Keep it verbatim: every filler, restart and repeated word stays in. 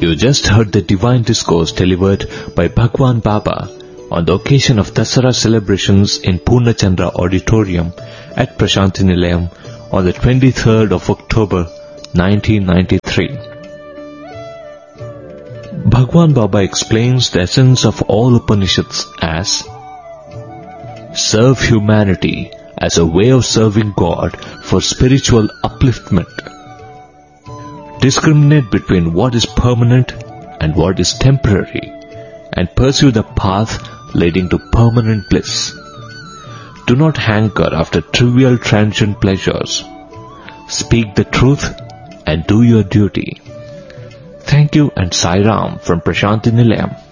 You just heard the divine discourse delivered by Bhagwan Baba on the occasion of Dasara celebrations in Purnachandra Auditorium at Prashanti Nilayam on the twenty-third of October nineteen ninety-three. Bhagwan Baba explains the essence of all Upanishads as: serve humanity as a way of serving God for spiritual upliftment. Discriminate between what is permanent and what is temporary, and pursue the path leading to permanent bliss. Do not hanker after trivial transient pleasures. Speak the truth and do your duty. Thank you and Sai Ram from Prashanti Nilayam.